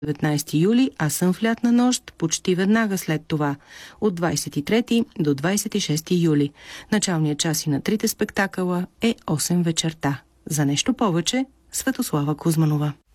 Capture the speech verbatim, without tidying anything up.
деветнайсети юли, а Сън в лятна нощ почти веднага след това, от двайсет и трети до двайсет и шести юли. Началният час и на трите спектакъла е осем вечерта. За нещо повече, Светослава Кузманова.